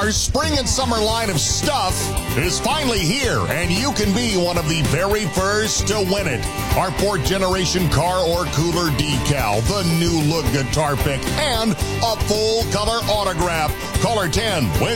Our spring and summer line of stuff is finally here, and you can be one of the very first to win it. Our 4th generation car or cooler decal, the new look guitar pick, and a full color autograph. Caller 10 wins